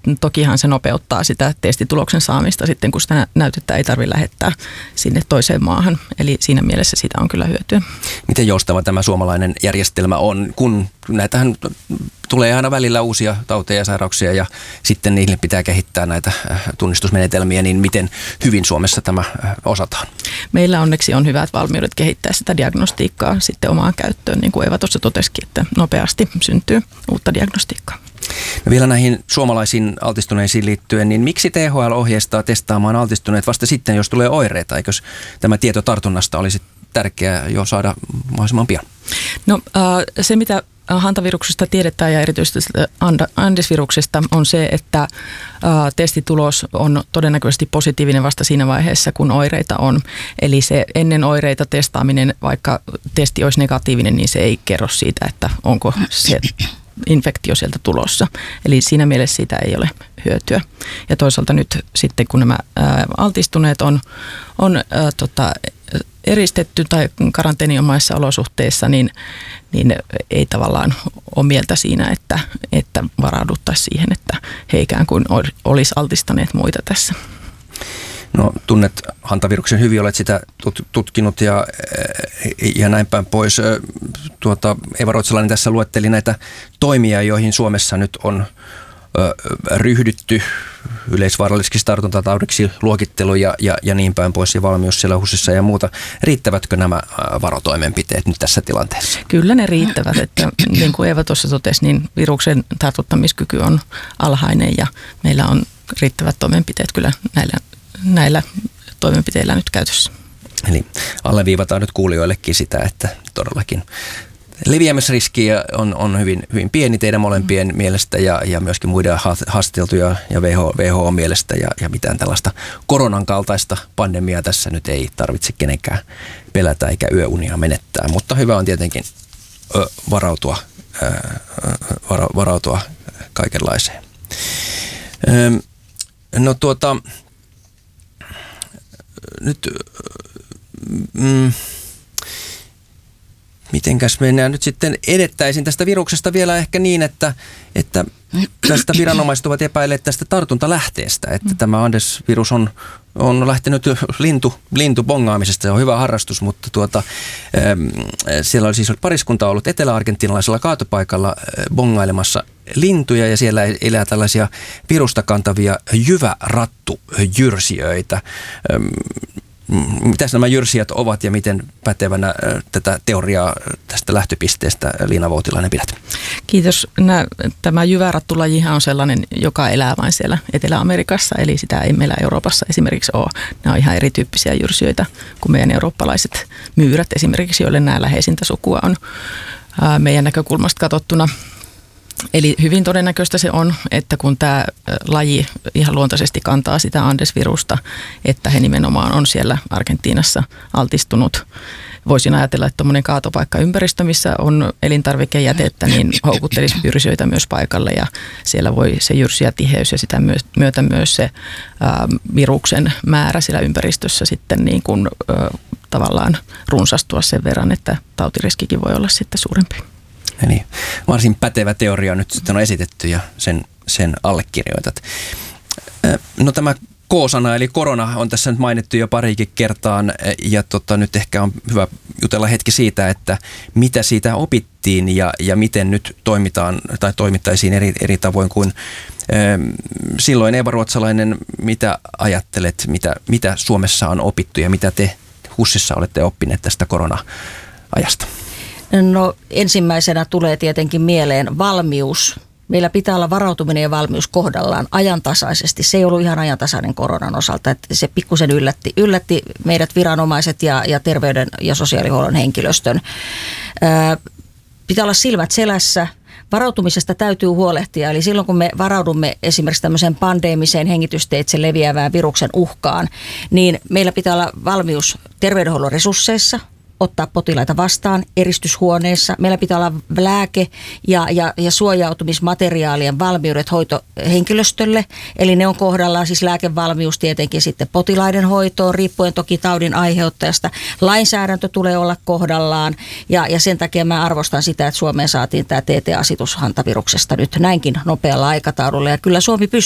tokihan se nopeuttaa sitä testituloksen saamista sitten, kun sitä näytettä ei tarvitse lähettää sinne toiseen maahan. Eli siinä mielessä siitä on kyllä hyötyä. Miten joustava tämä suomalainen järjestelmä on, kun näitähän tulee aina välillä uusia tauteja ja sairauksia ja sitten niille pitää kehittää näitä tunnistusmenetelmiä, niin miten hyvin Suomessa tämä osataan? Meillä onneksi on hyvät valmiudet kehittää sitä diagnostiikkaa sitten omaan käyttöön, niin kuin Eeva tuossa totesikin, että nopeasti syntyy uutta diagnostiikkaa. No vielä näihin suomalaisiin altistuneisiin liittyen, niin miksi THL ohjeistaa testaamaan altistuneet vasta sitten, jos tulee oireita? Eikös tämä tieto tartunnasta olisi tärkeää jo saada mahdollisimman pian? No se, mitä hantaviruksesta tiedetään ja erityisesti Andesviruksesta on se, että testitulos on todennäköisesti positiivinen vasta siinä vaiheessa, kun oireita on. Eli se ennen oireita testaaminen, vaikka testi olisi negatiivinen, niin se ei kerro siitä, että onko se infektio sieltä tulossa. Eli siinä mielessä siitä ei ole hyötyä. Ja toisaalta nyt sitten, kun nämä altistuneet on eristetty tai karanteeninomaisissa olosuhteissa, niin ei tavallaan ole mieltä siinä, että varauduttaisiin siihen, että he ikään kuin olisi altistaneet muita tässä. No tunnet hantaviruksen hyvin, olet sitä tutkinut ja näin päin pois. Eeva Ruotsalainen tässä luetteli näitä toimia, joihin Suomessa nyt on ryhdytty, yleisvaarallisiksi tartuntataudiksi luokittelu ja niin päin pois ja valmius siellä HUSissa ja muuta. Riittävätkö nämä varotoimenpiteet nyt tässä tilanteessa? Kyllä ne riittävät, että niin kuin Eeva tuossa totesi, niin viruksen tartuttamiskyky on alhainen ja meillä on riittävät toimenpiteet kyllä näillä toimenpiteillä nyt käytössä. Eli alleviivataan nyt kuulijoillekin sitä, että todellakin leviämisriski on hyvin, hyvin pieni teidän molempien mielestä ja myöskin muiden haasteltuja ja WHO mielestä ja mitään tällaista koronan kaltaista pandemiaa tässä nyt ei tarvitse kenenkään pelätä eikä yöunia menettää, mutta hyvä on tietenkin varautua kaikenlaiseen. No nyt mitenkäs mennään nyt sitten edettäisiin tästä viruksesta vielä ehkä niin, että tästä viranomaiset ovat epäilleet tästä tartuntalähteestä, että tämä Andes-virus on lähtenyt lintubongaamisesta. Se on hyvä harrastus, mutta siellä oli siis pariskunta ollut etelä-argentinalaisella kaatopaikalla bongailemassa lintuja ja siellä elää tällaisia virusta kantavia jyvärattujyrsijöitä. Mitäs nämä jyrsijät ovat ja miten pätevänä tätä teoriaa tästä lähtöpisteestä, Liina Voutilainen, pidät? Kiitos. Tämä jyvärattulajihan on sellainen, joka elää vain siellä Etelä-Amerikassa, eli sitä ei meillä Euroopassa esimerkiksi ole. Nämä on ihan erityyppisiä jyrsijöitä kuin meidän eurooppalaiset myyrät esimerkiksi, joille nämä läheisintä sukua on meidän näkökulmasta katsottuna. Eli hyvin todennäköistä se on, että kun tämä laji ihan luontaisesti kantaa sitä Andes-virusta, että he nimenomaan on siellä Argentiinassa altistunut. Voisin ajatella, että tuommoinen kaatopaikkaympäristö, missä on elintarvikejätettä, niin houkuttelisi jyrsijöitä myös paikalle ja siellä voi se jyrsijätiheys ja sitä myötä myös se viruksen määrä siellä ympäristössä sitten niin kuin, tavallaan runsastua sen verran, että tautiriskikin voi olla sitten suurempi. Eli varsin pätevä teoria nyt sitten on esitetty ja sen allekirjoitat. No tämä K-sana eli korona on tässä nyt mainittu jo parikin kertaan ja nyt ehkä on hyvä jutella hetki siitä, että mitä siitä opittiin ja miten nyt toimitaan tai toimittaisiin eri tavoin kuin silloin. Eeva Ruotsalainen, mitä ajattelet, mitä Suomessa on opittu ja mitä te HUSissa olette oppineet tästä korona-ajasta? No ensimmäisenä tulee tietenkin mieleen valmius. Meillä pitää olla varautuminen ja valmius kohdallaan ajantasaisesti. Se ei ollut ihan ajantasainen koronan osalta, että se pikkusen yllätti meidät viranomaiset ja terveyden ja sosiaalihuollon henkilöstön. Pitää olla silmät selässä. Varautumisesta täytyy huolehtia, eli silloin kun me varaudumme esimerkiksi tämmöiseen pandeemiseen hengitysteitse leviävään viruksen uhkaan, niin meillä pitää olla valmius terveydenhuollon resursseissa, ottaa potilaita vastaan eristyshuoneessa. Meillä pitää olla lääke- ja suojautumismateriaalien valmiudet hoitohenkilöstölle. Eli ne on kohdallaan, siis lääkevalmius tietenkin sitten potilaiden hoitoon, riippuen toki taudin aiheuttajasta. Lainsäädäntö tulee olla kohdallaan ja sen takia mä arvostan sitä, että Suomeen saatiin tämä TT-asetus hantaviruksesta nyt näinkin nopealla aikataululla. Ja kyllä Suomi pystyy